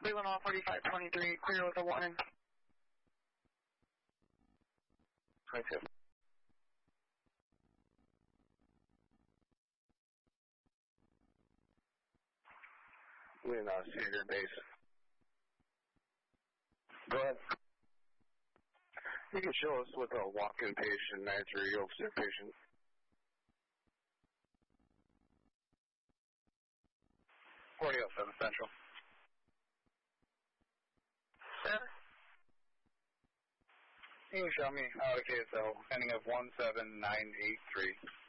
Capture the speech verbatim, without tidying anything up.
Leland all forty-five twenty-three, clear with a warning. twenty-two. Leland, uh, Cedar Base. Go ahead. You can show us with a walk-in patient, nine three oh six patient. forty oh seven Central. Sir? You can show me out of K S L, ending of one seven nine eight three.